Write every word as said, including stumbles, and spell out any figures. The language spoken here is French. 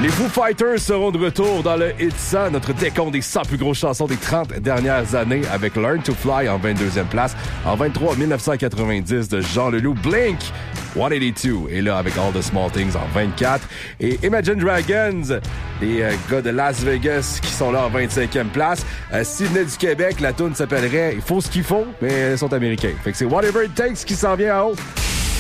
Les Foo Fighters seront de retour dans le Hit cent, notre décompte des cent plus grosses chansons des trente dernières années avec Learn to Fly en vingt-deuxième place. En vingt-trois, mille neuf cent quatre-vingt-dix de Jean Leloup. Blink, cent quatre-vingt-deux est là avec All the Small Things en vingt-quatre. Et Imagine Dragons, les euh, gars de Las Vegas qui sont là en vingt-cinquième place. Euh, S'ils venaient du Québec, la tune s'appellerait « Il faut ce qu'il faut », mais ils sont américains. Fait que c'est Whatever It Takes qui s'en vient en haut.